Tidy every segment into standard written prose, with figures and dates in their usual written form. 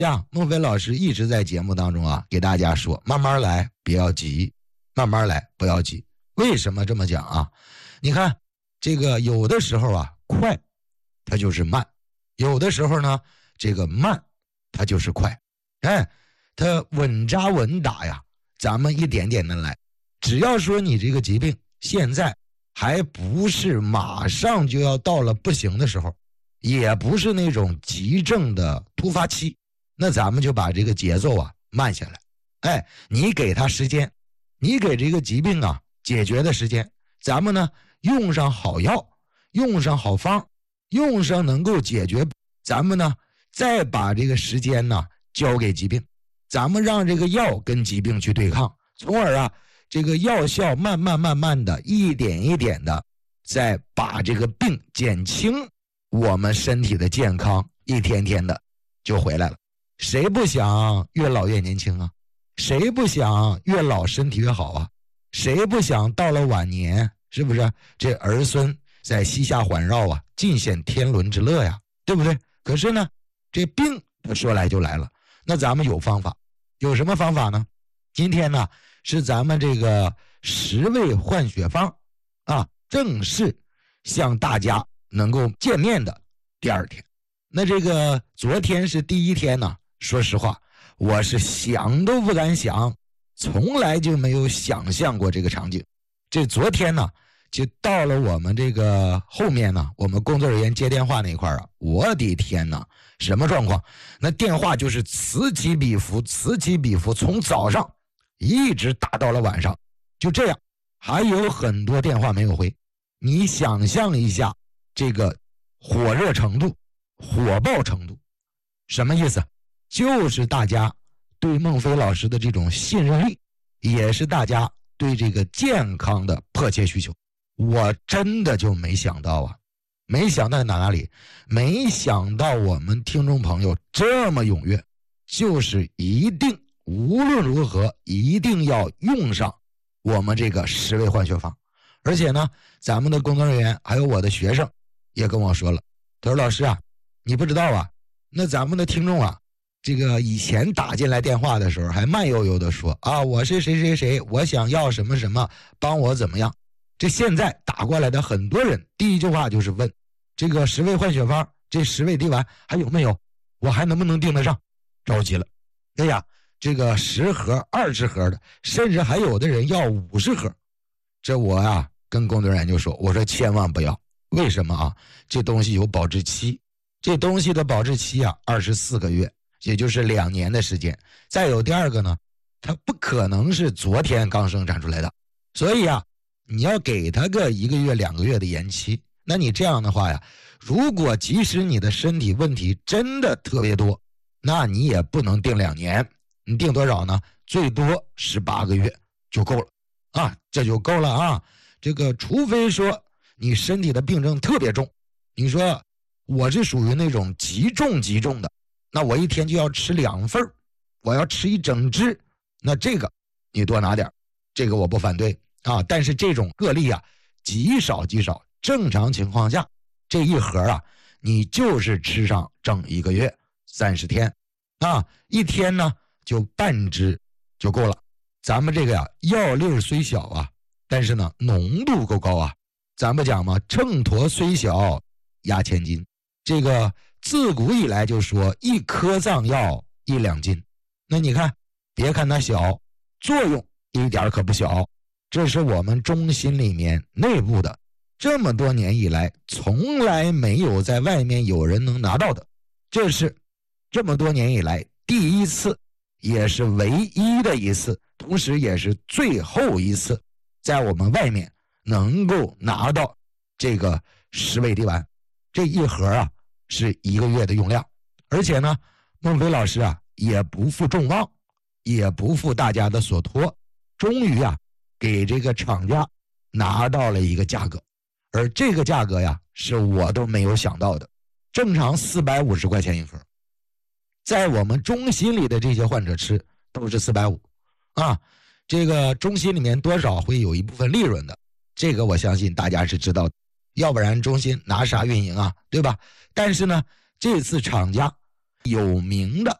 这样，孟非老师一直在节目当中啊，给大家说，慢慢来，不要急，慢慢来，不要急。为什么这么讲啊？你看，这个有的时候啊，快，它就是慢；有的时候呢，这个慢，它就是快。哎，它稳扎稳打呀，咱们一点点的来。只要说你这个疾病现在还不是马上就要到了不行的时候，也不是那种急症的突发期，那咱们就把这个节奏啊慢下来。哎，你给他时间，你给这个疾病啊解决的时间，咱们呢用上好药，用上好方，用上能够解决，咱们呢再把这个时间呢交给疾病，咱们让这个药跟疾病去对抗，从而啊这个药效慢慢的一点一点的再把这个病减轻，我们身体的健康一天天的就回来了。谁不想越老越年轻啊？谁不想越老身体越好啊？谁不想到了晚年，是不是这儿孙在膝下环绕啊，尽显天伦之乐呀，对不对？可是呢，这病它说来就来了，那咱们有方法，有什么方法呢？今天呢是咱们这个10味换血方啊，正式向大家能够见面的第2天。那这个昨天是第1天呢，说实话，我是想都不敢想，从来就没有想象过这个场景。这昨天呢，就到了我们这个后面呢，我们工作人员接电话那块啊，我的天哪，什么状况？那电话就是此起彼伏，此起彼伏，从早上一直打到了晚上，就这样，还有很多电话没有回。你想象一下这个火热程度、火爆程度，什么意思？就是大家对孟非老师的这种信任力，也是大家对这个健康的迫切需求。我真的就没想到啊，没想到哪里？没想到我们听众朋友这么踊跃，就是一定无论如何一定要用上我们这个10味换血方。而且呢，咱们的工作人员还有我的学生也跟我说了，他说老师啊，你不知道啊，那咱们的听众啊，这个以前打进来电话的时候还慢悠悠的说啊，我是谁谁谁，我想要什么什么，帮我怎么样。这现在打过来的很多人第一句话就是问，这个10味换血方，这10味滴丸还有没有，我还能不能订得上？着急了。哎呀，这个10盒20盒的，甚至还有的人要50盒。这我啊跟工作人员就说，我说千万不要。为什么啊？这东西有保质期，这东西的保质期啊24个月，也就是2年的时间。再有第2个呢，它不可能是昨天刚生产出来的，所以啊你要给他个1个月2个月的延期。那你这样的话呀，如果即使你的身体问题真的特别多，那你也不能定2年，你定多少呢？最多18个月就够了啊，这就够了啊。这个除非说你身体的病症特别重，你说我是属于那种极重的，那我一天就要吃2份，我要吃1整只，那这个你多拿点，这个我不反对啊。但是这种个例啊极少，正常情况下这一盒啊你就是吃上整1个月30天啊，一天呢就半只就够了。咱们这个呀药粒虽小啊，但是呢浓度够高啊。咱们讲嘛，秤砣虽小压千斤，这个自古以来就说1颗藏药1两金。那你看，别看它小，作用一点可不小。这是我们中心里面内部的，这么多年以来从来没有在外面有人能拿到的，这是这么多年以来第一次，也是唯一的一次，同时也是最后一次在我们外面能够拿到这个10味滴丸。这一盒啊是1个月的用量，而且呢孟非老师啊也不负众望，也不负大家的所托，终于啊给这个厂家拿到了一个价格。而这个价格呀是我都没有想到的，正常450块钱1盒，在我们中心里的这些患者吃都是450啊。这个中心里面多少会有一部分利润的，这个我相信大家是知道的，要不然中心拿啥运营啊，对吧？但是呢这次厂家有名的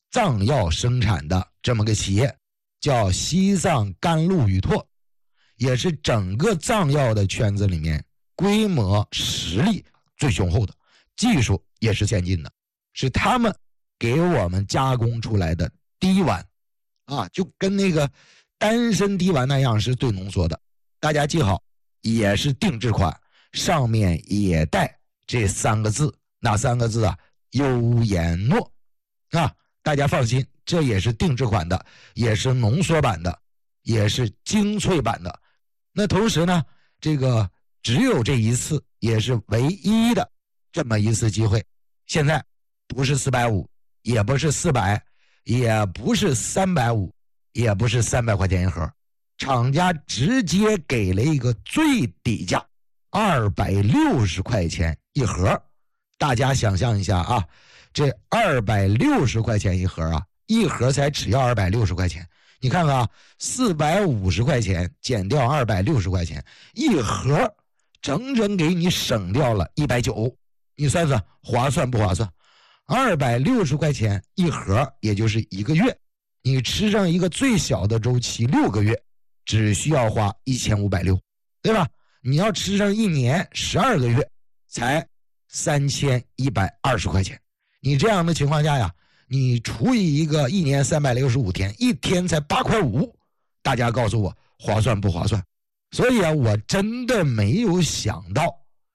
藏药生产的这么个企业，叫西藏甘露与拓，也是整个藏药的圈子里面规模实力最雄厚的，技术也是先进的，是他们给我们加工出来的滴丸啊，就跟那个丹参滴丸那样是最浓缩的。大家记好，也是定制款，上面也带这3个字，哪3个字啊？优颜诺啊！大家放心，这也是定制款的，也是浓缩版的，也是精粹版的。那同时呢，这个只有这一次，也是唯一的这么一次机会。现在不是450，也不是400，也不是350，也不是300块钱一盒，厂家直接给了一个最底价，260块钱一盒。大家想象一下啊，这260块钱一盒啊，一盒才只要260块钱。你看看啊，450块钱减掉260块钱，一盒整整给你省掉了190，你算算划算不划算？260块钱一盒，也就是1个月，你吃上一个最小的周期6个月，只需要花1560，对吧？你要吃上1年12个月，才3120块钱。你这样的情况下呀，你除以1年365天，一天才8块5，大家告诉我划算不划算？所以啊，我真的没有想到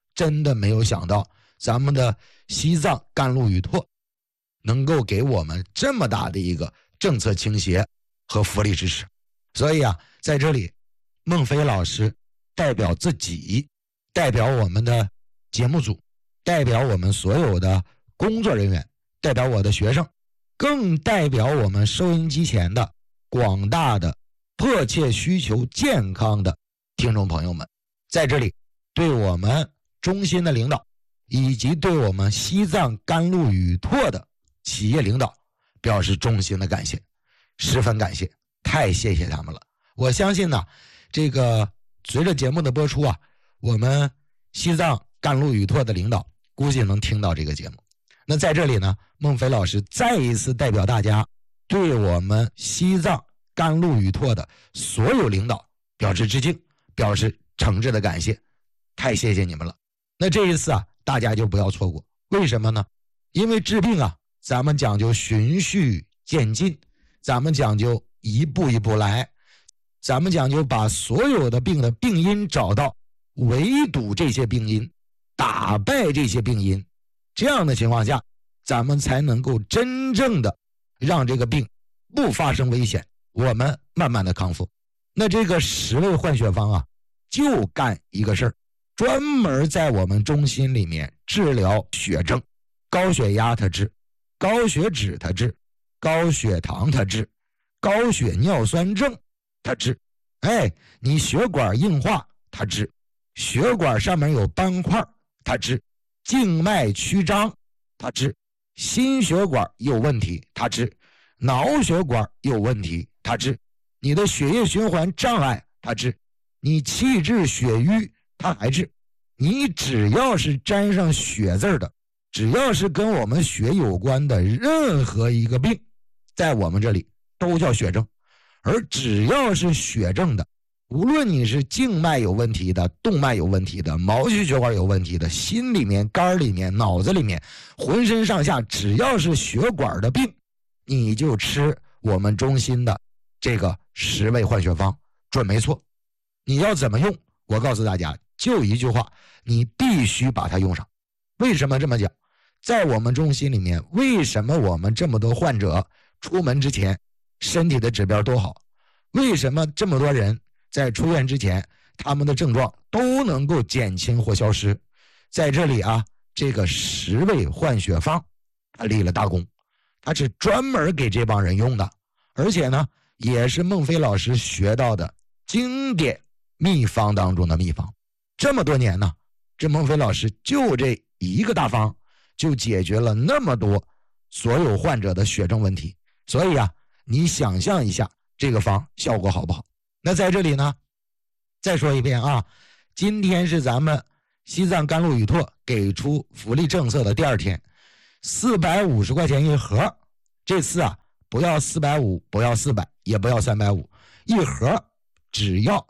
咱们的西藏甘露与拓能够给我们这么大的一个政策倾斜和福利支持。所以啊，在这里孟非老师代表自己，代表我们的节目组，代表我们所有的工作人员，代表我的学生，更代表我们收音机前的广大的迫切需求健康的听众朋友们，在这里对我们中心的领导以及对我们西藏甘露与拓的企业领导表示衷心的感谢，十分感谢，太谢谢他们了。我相信呢，这个随着节目的播出啊，我们西藏甘露与拓的领导估计能听到这个节目。那在这里呢，孟非老师再一次代表大家对我们西藏甘露与拓的所有领导表示致敬，表示诚挚的感谢，太谢谢你们了。那这一次啊，大家就不要错过。为什么呢？因为治病啊，咱们讲究循序渐进，咱们讲究一步一步来，咱们讲究把所有的病的病因找到，围堵这些病因，打败这些病因，这样的情况下，咱们才能够真正的让这个病不发生危险，我们慢慢的康复。那这个10味换血方啊，就干一个事儿，专门在我们中心里面治疗血症，高血压它治，高血脂它治，高血糖它治，高血尿酸症它治，你血管硬化它治，血管上面有斑块它治，静脉曲张它治，心血管有问题它治，脑血管有问题它治，你的血液循环障碍它治，你气滞血瘀它还治。你只要是沾上血字的，只要是跟我们血有关的任何一个病，在我们这里都叫血症。而只要是血症的，无论你是静脉有问题的，动脉有问题的，毛细血管有问题的，心里面、肝里面、脑子里面，浑身上下只要是血管的病，你就吃我们中心的这个10味换血方，准没错。你要怎么用？我告诉大家，就一句话，你必须把它用上。为什么这么讲？在我们中心里面，为什么我们这么多患者出门之前身体的指标都好？为什么这么多人在出院之前他们的症状都能够减轻或消失？在这里啊，这个10味换血方他立了大功，他是专门给这帮人用的，而且呢也是孟非老师学到的经典秘方当中的秘方。这么多年呢，这孟非老师就这一个大方就解决了那么多所有患者的血症问题。所以啊，你想象一下这个方效果好不好？那在这里呢，再说一遍啊，今天是咱们西藏甘露与拓给出福利政策的第2天，450块钱一盒。这次啊， 不要450，不要400，也不要350，一盒只要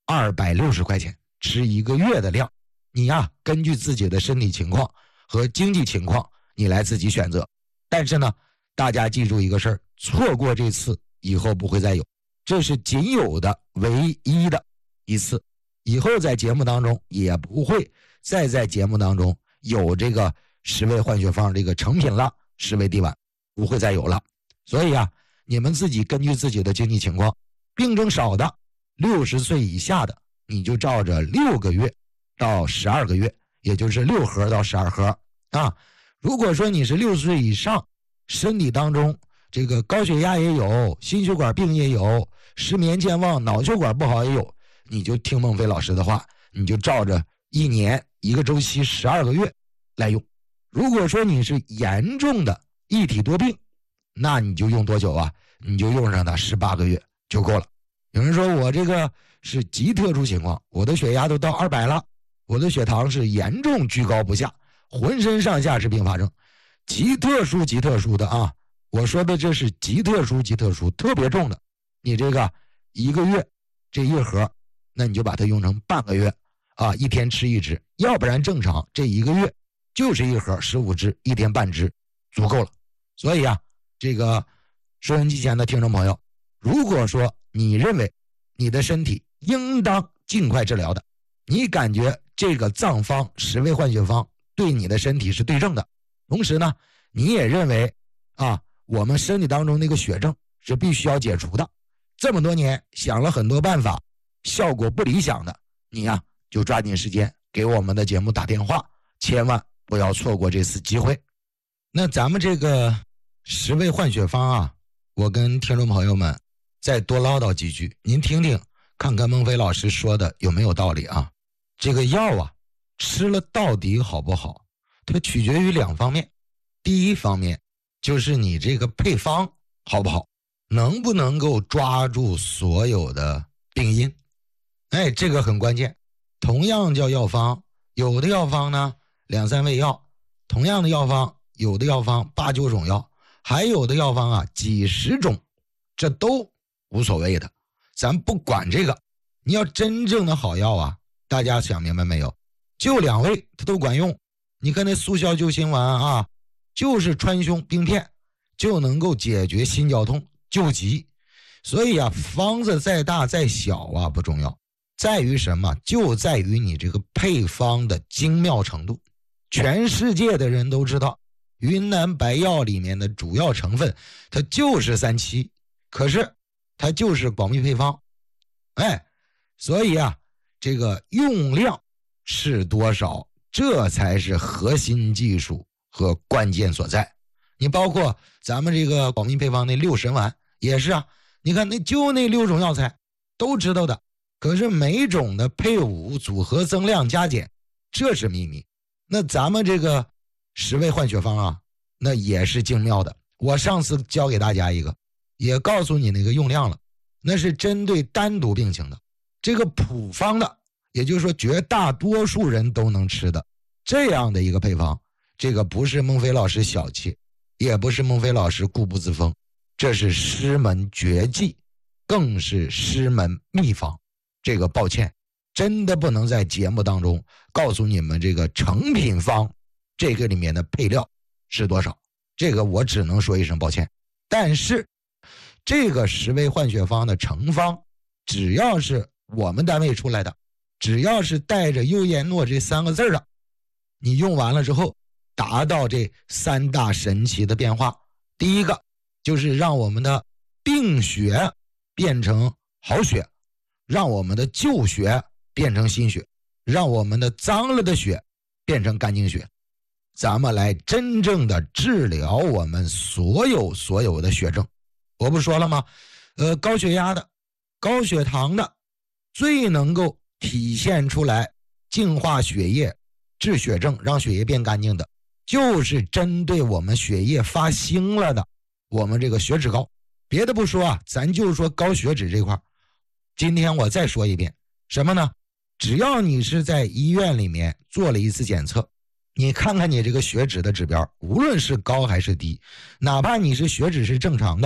260块钱，吃1个月的量。你呀，根据自己的身体情况和经济情况，你来自己选择。但是呢，大家记住一个事儿，错过这次以后不会再有，这是仅有的唯一的一次，以后在节目当中也不会再在节目当中有这个10味换血方这个成品了，10味地丸不会再有了。所以啊，你们自己根据自己的经济情况，病症少的60岁以下的，你就照着6个月到12个月，也就是6盒到12盒啊。如果说你是60岁以上，身体当中这个高血压也有，心血管病也有，失眠健忘，脑血管不好也有，你就听孟非老师的话，你就照着1年1个周期12个月来用。如果说你是严重的一体多病，那你就用多久啊？你就用上它18个月就够了。有人说我这个是极特殊情况，我的血压都到200了，我的血糖是严重居高不下，浑身上下是并发症，极特殊的啊！我说的这是极特殊特别重的，你这个1个月这一盒，那你就把它用成半个月啊，1天吃1支，要不然正常这1个月就是一盒15支，1天半支足够了。所以啊，这个收音机前的听众朋友，如果说你认为你的身体应当尽快治疗的，你感觉这个藏方10味换血方对你的身体是对症的，同时呢，你也认为啊，我们身体当中那个血症是必须要解除的，这么多年想了很多办法，效果不理想的，你呀，就抓紧时间给我们的节目打电话，千万不要错过这次机会。那咱们这个10味换血方啊，我跟听众朋友们再多唠叨几句，您听听看看孟非老师说的有没有道理啊。这个药啊，吃了到底好不好，它取决于2方面。第一方面就是你这个配方好不好，能不能够抓住所有的病因，哎，这个很关键。同样叫药方，有的药方呢2、3味药，同样的药方，有的药方8、9种药，还有的药方啊几十种，这都无所谓的，咱不管这个。你要真正的好药啊，大家想明白没有？就2味它都管用。你看那速效救心丸啊，就是川芎冰片就能够解决心绞痛救急。所以啊，方子再大再小啊不重要，在于什么？就在于你这个配方的精妙程度。全世界的人都知道，云南白药里面的主要成分它就是3七，可是它就是保密配方。哎，所以啊，这个用量是多少，这才是核心技术和关键所在。你包括咱们这个保密配方那6神丸也是啊，你看那就那6种药材都知道的，可是每种的配伍组合增量加减这是秘密。那咱们这个10味换血方啊，那也是精妙的。我上次教给大家一个，也告诉你那个用量了，那是针对单独病情的。这个普方的，也就是说绝大多数人都能吃的这样的一个配方，这个不是孟非老师小气，也不是孟非老师固步自封，这是师门绝技，更是师门秘方。这个抱歉，真的不能在节目当中告诉你们这个成品方这个里面的配料是多少，这个我只能说一声抱歉。但是这个10味换血方的成方，只要是我们单位出来的，只要是带着优颜诺这3个字的，你用完了之后达到这3大神奇的变化。第一个就是让我们的病血变成好血，让我们的旧血变成新血，让我们的脏了的血变成干净血，咱们来真正的治疗我们所有的血症。我不说了吗？高血压的、高血糖的，最能够体现出来净化血液、治血症、让血液变干净的，就是针对我们血液发腥了的，我们这个血脂高。别的不说啊，咱就说高血脂这块，今天我再说一遍，什么呢？只要你是在医院里面做了一次检测，你看看你这个血脂的指标，无论是高还是低，哪怕你是血脂是正常的，